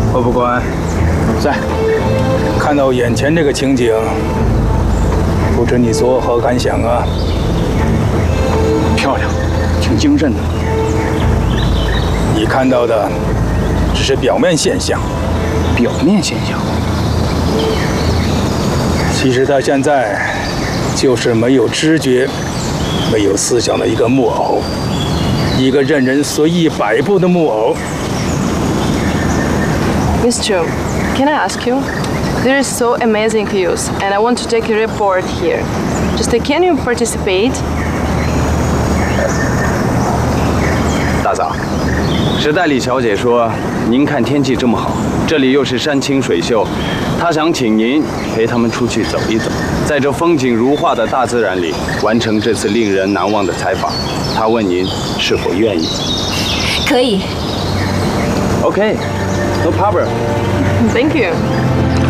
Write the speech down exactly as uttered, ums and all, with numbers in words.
侯副官， 在。 看到眼前这个情景，不知你作何感想啊？ 漂亮，挺精神的。 你看到的只是表面现象。 表面现象。 其实他现在就是没有知觉、没有思想的一个木偶，一个任人随意摆布的木偶。 Mister Chu, can I ask you? This is so amazing news, and I want to take a report here. Just can you participate? 大嫂，时代里小姐说，您看天气这么好，这里又是山清水秀，她想请您陪他们出去走一走，在这风景如画的大自然里，完成这次令人难忘的采访。她问您是否愿意？ 可以。 OK，no problem。 Thank you.